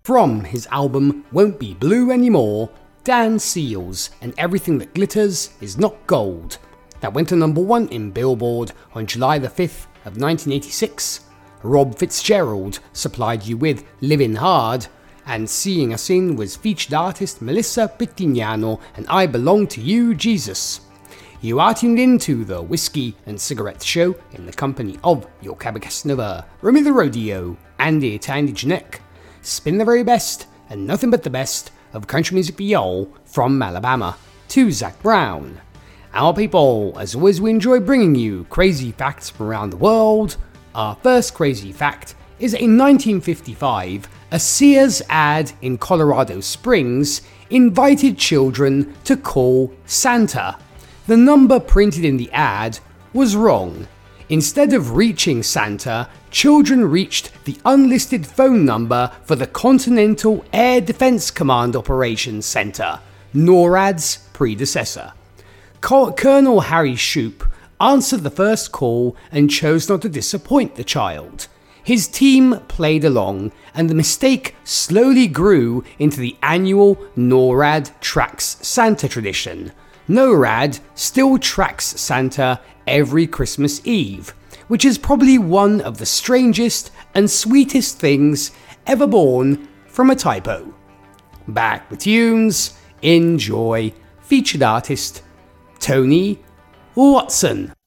From his album Won't Be Blue Anymore, Dan Seals and Everything That Glitters Is Not Gold, that went to number 1 in Billboard on July the 5th of 1986. Rob Fitzgerald supplied you with Living Hard, and Seeing Us In was featured artist Melissa Pittignano and I Belong to You, Jesus. You are tuned into the Whiskey and Cigarette Show in the company of your Cabacasnova, Remy the Rodeo, Andy Tandy Janek. Spin the very best and nothing but the best of country music for y'all from Alabama to Zach Brown. Our people, as always, we enjoy bringing you crazy facts from around the world. Our first crazy fact is in 1955, a Sears ad in Colorado Springs invited children to call Santa. The number printed in the ad was wrong. Instead of reaching Santa, children reached the unlisted phone number for the Continental Air Defense Command Operations Center, NORAD's predecessor. Colonel Harry Shoup answered the first call and chose not to disappoint the child. His team played along, and the mistake slowly grew into the annual NORAD Tracks Santa tradition. NORAD still tracks Santa every Christmas Eve, which is probably one of the strangest and sweetest things ever born from a typo. Back with tunes, enjoy. Featured artist Tony Watson.